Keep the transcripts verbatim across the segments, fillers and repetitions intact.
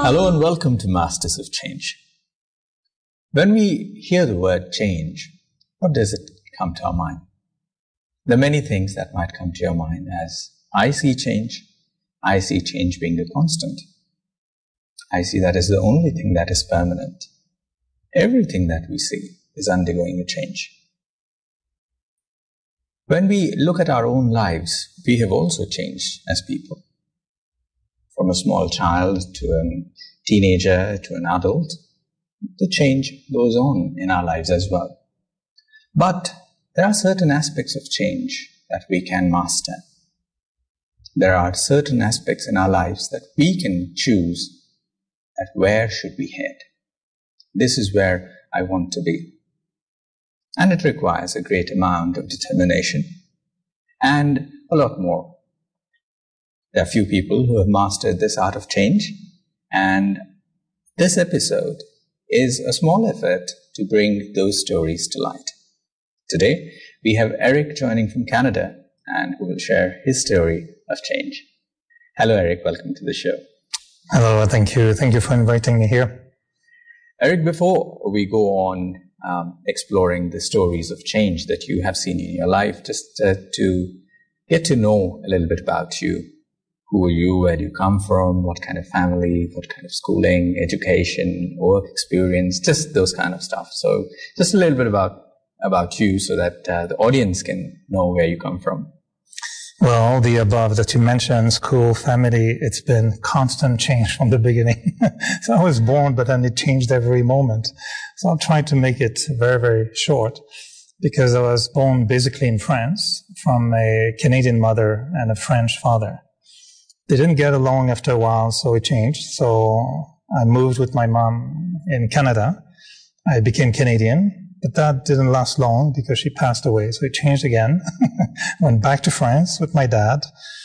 Hello and welcome to Masters of Change. When we hear the word change, what does it come to our mind? There are many things that might come to your mind as, I see change. I see change being a constant. I see that as the only thing that is permanent. Everything that we see is undergoing a change. When we look at our own lives, we have also changed as people. From a small child to a teenager to an adult, the change goes on in our lives as well. But there are certain aspects of change that we can master. There are certain aspects in our lives that we can choose that where should we head. This is where I want to be. And it requires a great amount of determination and a lot more. There are few people who have mastered this art of change, and this episode is a small effort to bring those stories to light. Today, we have Eric joining from Canada, and who will share his story of change. Hello, Eric. Welcome to the show. Hello. Thank you. Thank you for inviting me here. Eric, before we go on um, exploring the stories of change that you have seen in your life, just uh, to get to know a little bit about you. Who are you? Where do you come from? What kind of family? What kind of schooling, education, work experience? Just those kind of stuff. So just a little bit about about you so that uh, the audience can know where you come from. Well, all the above that you mentioned, school, family, it's been constant change from the beginning. So I was born, but then it changed every moment. So I'll try to make it very, very short because I was born basically in France from a Canadian mother and a French father. They didn't get along after a while, so it changed. So I moved with my mom in Canada. I became Canadian, but that didn't last long because she passed away. So it changed again. Went back to France with my dad,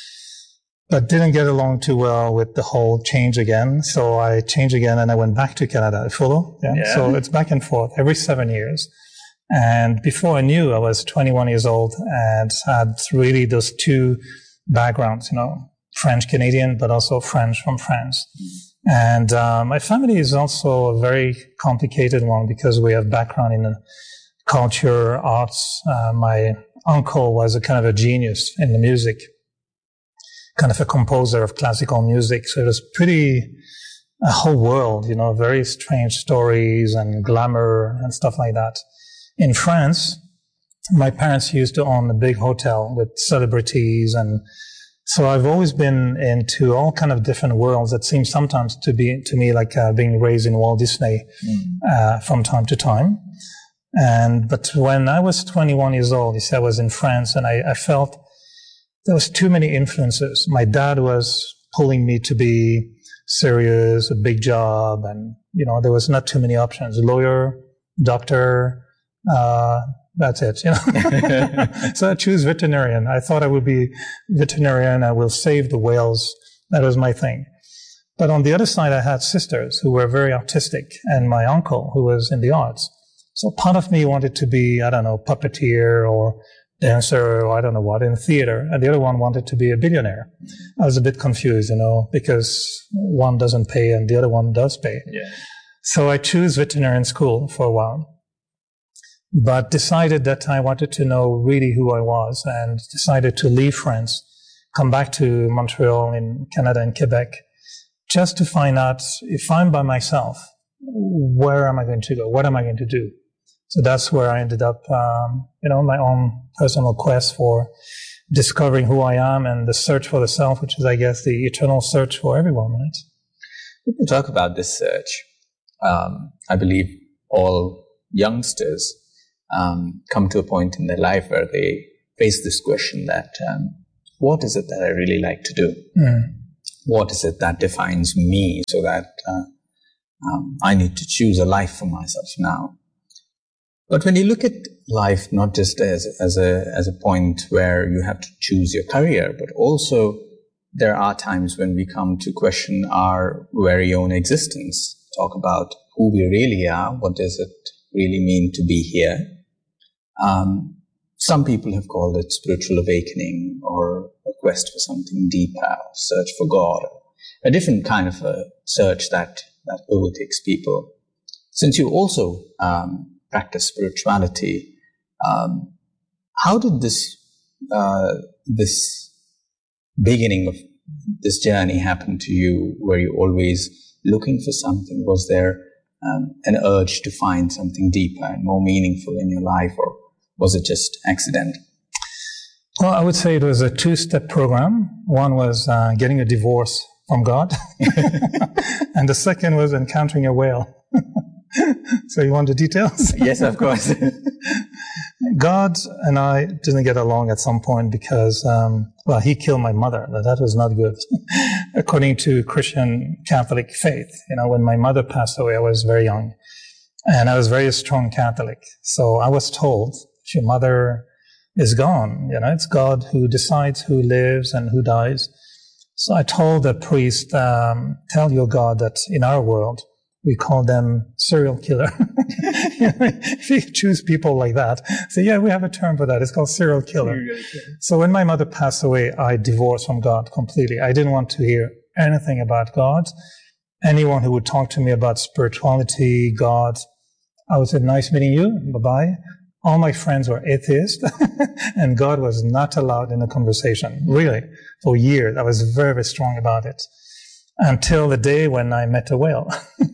but didn't get along too well with the whole change again. So I changed again and I went back to Canada. I follow? Yeah? Yeah. So it's back and forth every seven years. And before I knew, I was twenty-one years old and had really those two backgrounds, you know, French-Canadian, but also French from France. And uh, my family is also a very complicated one because we have background in culture, arts. Uh, my uncle was a kind of a genius in the music, kind of a composer of classical music. So it was pretty, a whole world, you know, very strange stories and glamour and stuff like that. In France, my parents used to own a big hotel with celebrities, and so I've always been into all kind of different worlds that seem sometimes to be, to me, like uh, being raised in Walt Disney mm. uh, from time to time. And, but when I was twenty-one years old, you see, I was in France and I, I felt there was too many influences. My dad was pulling me to be serious, a big job, and, you know, there was not too many options. Lawyer, doctor, uh, that's it, you know. So I choose veterinarian. I thought I would be veterinarian. I will save the whales. That was my thing. But on the other side, I had sisters who were very artistic and my uncle who was in the arts. So part of me wanted to be, I don't know, puppeteer or dancer or I don't know what in theater. And the other one wanted to be a billionaire. I was a bit confused, you know, because one doesn't pay and the other one does pay. Yeah. So I chose veterinarian school for a while, but decided that I wanted to know really who I was and decided to leave France, come back to Montreal in Canada and Quebec, just to find out if I'm by myself, where am I going to go? What am I going to do? So that's where I ended up, um, you know, my own personal quest for discovering who I am and the search for the self, which is, I guess, the eternal search for everyone, right? People talk about this search. Um, I believe all youngsters Um, come to a point in their life where they face this question that, um, what is it that I really like to do? Mm. What is it that defines me so that uh, um, I need to choose a life for myself now? But when you look at life not just as, as, a, as a point where you have to choose your career, but also there are times when we come to question our very own existence, talk about who we really are, what does it really mean to be here? Um, some people have called it spiritual awakening or a quest for something deeper, search for God, a different kind of a search that, that overtakes people. Since you also um, practice spirituality, um, how did this uh, this beginning of this journey happen to you? Were you always looking for something? Was there um, an urge to find something deeper and more meaningful in your life, or was it just accident? Well, I would say it was a two-step program. One was uh, getting a divorce from God, and the second was encountering a whale. So you want the details? Yes, of course. God and I didn't get along at some point because, um, well, he killed my mother. That was not good. According to Christian Catholic faith, you know, when my mother passed away, I was very young, and I was very strong Catholic. So I was told, if your mother is gone, you know, it's God who decides who lives and who dies. So I told the priest, um, tell your God that in our world, we call them serial killer. If you choose people like that, so yeah, we have a term for that. It's called serial killer. So when my mother passed away, I divorced from God completely. I didn't want to hear anything about God. Anyone who would talk to me about spirituality, God, I would say, nice meeting you, bye-bye. All my friends were atheists, and God was not allowed in the conversation, really, for years. I was very, very strong about it. Until the day when I met a whale.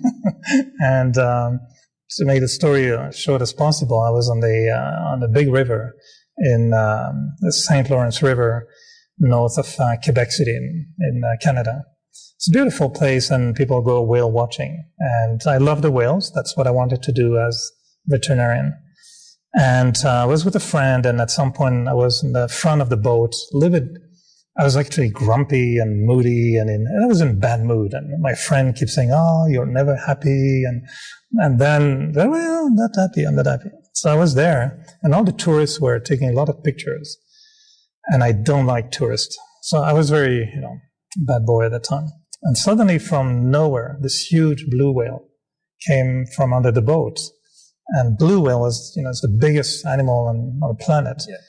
And um, to make the story as short as possible, I was on the uh, on the big river in um, the Saint Lawrence River, north of uh, Quebec City in, in uh, Canada. It's a beautiful place, and people go whale watching. And I love the whales. That's what I wanted to do as veterinarian. And uh, I was with a friend, and at some point I was in the front of the boat, livid. I was actually grumpy and moody, and, in, and I was in bad mood. And my friend keeps saying, "Oh, you're never happy." And and then, well, I'm not happy, I'm not happy. So I was there, and all the tourists were taking a lot of pictures. And I don't like tourists. So I was very, you know, bad boy at that time. And suddenly from nowhere, this huge blue whale came from under the boat. And blue whale was, you know, it's the biggest animal on our planet. Yeah.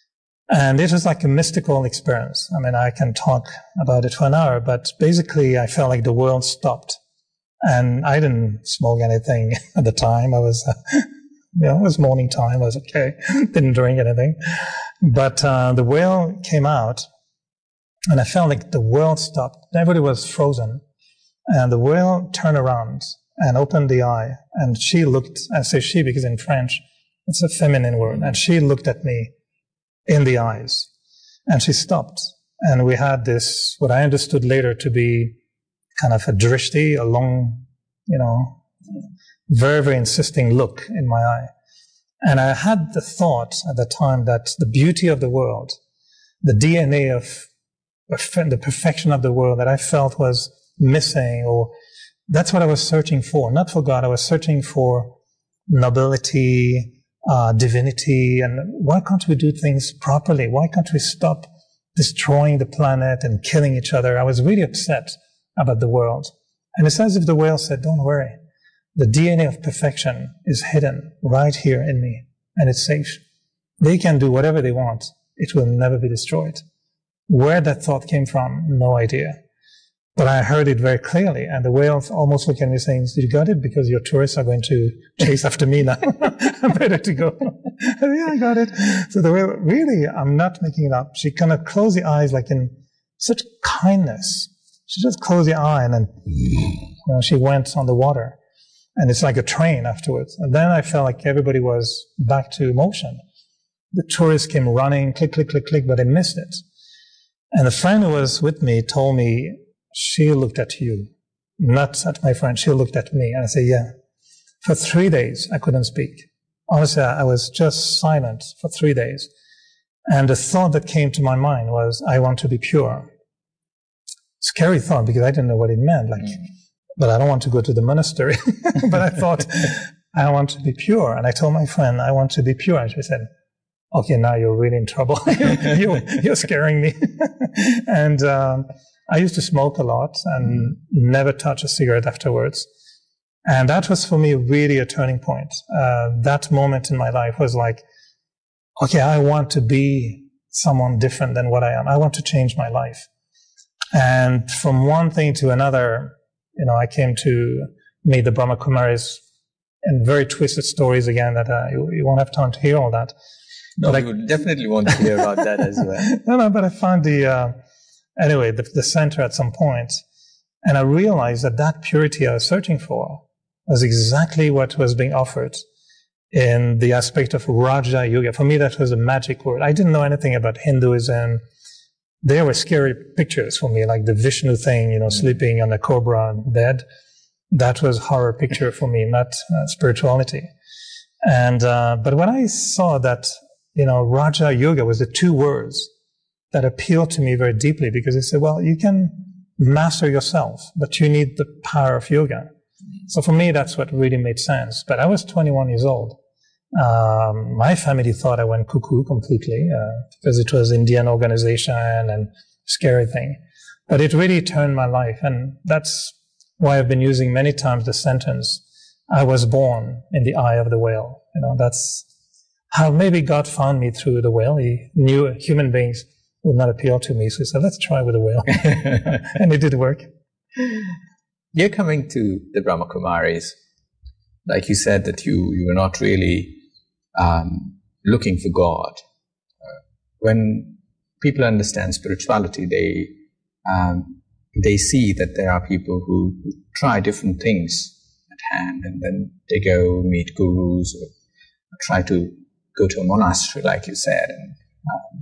And it was like a mystical experience. I mean, I can talk about it for an hour, but basically I felt like the world stopped. And I didn't smoke anything at the time. I was, uh, you know, it was morning time. I was okay. Didn't drink anything. But uh, the whale came out, and I felt like the world stopped. Everybody was frozen. And the whale turned around and opened the eye. And she looked, I say she because in French, it's a feminine word. And she looked at me in the eyes, and she stopped, and we had this, what I understood later to be kind of a drishti, a long, you know, very, very insisting look in my eye. And I had the thought at the time that the beauty of the world, the D N A of the perfection of the world that I felt was missing, or that's what I was searching for, not for God. I was searching for nobility, Uh, divinity, and why can't we do things properly? Why can't we stop destroying the planet and killing each other? I was really upset about the world. And it's as if the whale said, don't worry. The D N A of perfection is hidden right here in me, and it's safe. They can do whatever they want. It will never be destroyed. Where that thought came from, no idea. But I heard it very clearly, and the whale almost looked at me saying, "You got it? Because your tourists are going to chase after me now. I'm better to go." Yeah, I got it. So the whale, really, I'm not making it up. She kind of closed the eyes like in such kindness. She just closed the eye, and then you know, she went on the water. And it's like a train afterwards. And then I felt like everybody was back to motion. The tourists came running, click, click, click, click, but I missed it. And the friend who was with me told me, she looked at you, not at my friend. She looked at me. And I said, yeah. For three days, I couldn't speak. Honestly, I was just silent for three days. And the thought that came to my mind was, I want to be pure. Scary thought, because I didn't know what it meant. Like, mm. But I don't want to go to the monastery. But I thought, I want to be pure. And I told my friend, I want to be pure. And she said, okay, now you're really in trouble. you're, you're scaring me. And um, I used to smoke a lot and never touch a cigarette afterwards. And that was for me really a turning point. Uh, that moment in my life was like, okay, I want to be someone different than what I am. I want to change my life. And from one thing to another, you know, I came to meet the Brahma Kumaris and very twisted stories again that uh, you, you won't have time to hear all that. No, but we I, would definitely want to hear about that as well. No, no, but I found the, uh, anyway, the, the center at some point, and I realized that that purity I was searching for was exactly what was being offered in the aspect of Raja Yoga. For me, that was a magic word. I didn't know anything about Hinduism. There were scary pictures for me, like the Vishnu thing, you know, mm-hmm. sleeping on a cobra bed. That was horror picture for me, not uh, spirituality. And, uh, but when I saw that, you know, Raja Yoga was the two words that appealed to me very deeply, because they said, well, you can master yourself, but you need the power of yoga. So for me, that's what really made sense. But I was twenty-one years old. Um, my family thought I went cuckoo completely, uh, because it was Indian organization and scary thing. But it really turned my life. And that's why I've been using many times the sentence, I was born in the eye of the whale. You know, that's how maybe God found me through the whale. He knew human beings would not appeal to me. So he said, let's try with the whale. And it did work. You're coming to the Brahma Kumaris. Like you said that you, you were not really um, looking for God. Uh, when people understand spirituality, they um, they see that there are people who, who try different things at hand, and then they go meet gurus or, or try to go to a monastery, like you said. And, um,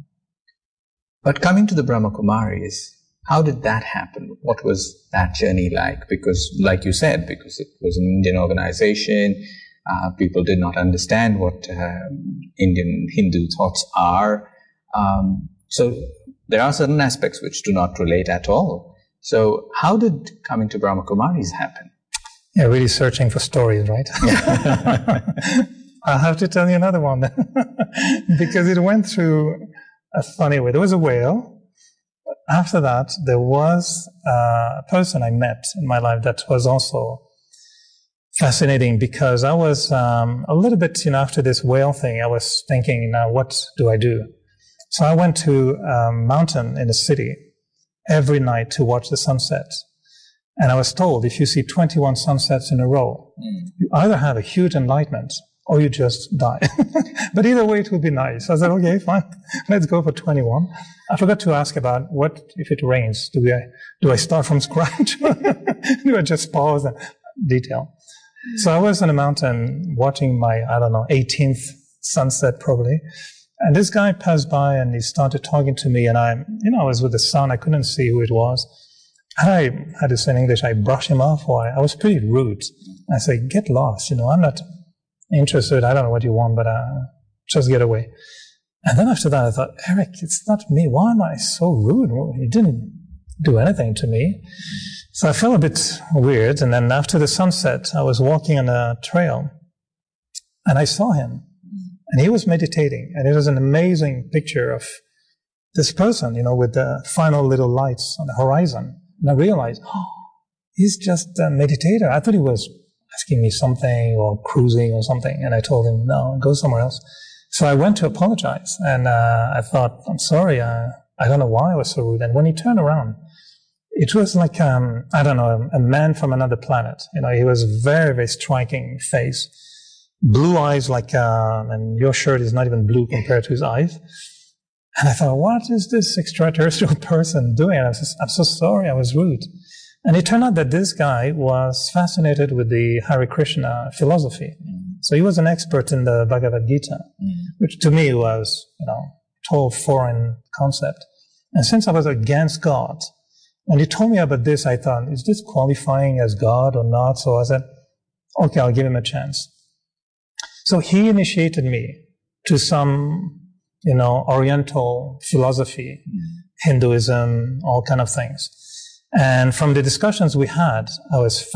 but coming to the Brahma Kumaris, how did that happen? What was that journey like? Because, like you said, because it was an Indian organization, uh, people did not understand what um, Indian Hindu thoughts are. Um, so there are certain aspects which do not relate at all. So how did coming to Brahma Kumaris happen? Yeah, really searching for stories, right? I'll have to tell you another one because it went through a funny way. There was a whale. After that, there was uh, a person I met in my life that was also fascinating, because I was um, a little bit, you know, after this whale thing, I was thinking, now what do I do? So I went to a mountain in the city every night to watch the sunset. And I was told, if you see twenty-one sunsets in a row, mm. you either have a huge enlightenment or you just die. But either way, it would be nice. I said, okay, fine. Let's go for twenty-one. I forgot to ask about what if it rains? Do I, do I start from scratch? Do I just pause and detail? So I was on a mountain watching my, I don't know, eighteenth sunset probably. And this guy passed by and he started talking to me, and I, you know, I was with the sun. I couldn't see who it was. And I had to say in English, I brushed him off, or I, I was pretty rude. I said, get lost, you know, I'm not interested. I don't know what you want, but uh, just get away. And then after that, I thought, Eric, it's not me. Why am I so rude? Well, he didn't do anything to me. So I felt a bit weird. And then after the sunset, I was walking on a trail and I saw him, and he was meditating. And it was an amazing picture of this person, you know, with the final little lights on the horizon. And I realized, oh, he's just a meditator. I thought he was asking me something or cruising or something. And I told him, no, go somewhere else. So I went to apologize. And uh, I thought, I'm sorry. Uh, I don't know why I was so rude. And when he turned around, it was like, um, I don't know, a man from another planet. You know, he was very, very striking face. Blue eyes like, uh, and your shirt is not even blue compared to his eyes. And I thought, what is this extraterrestrial person doing? And I was, I'm so sorry, I was rude. And it turned out that this guy was fascinated with the Hare Krishna philosophy. Mm. So he was an expert in the Bhagavad Gita, mm. which to me was, you know, total foreign concept. And since I was against God, when he told me about this, I thought, is this qualifying as God or not? So I said, okay, I'll give him a chance. So he initiated me to some, you know, Oriental philosophy, mm. Hinduism, all kind of things. And from the discussions we had, I was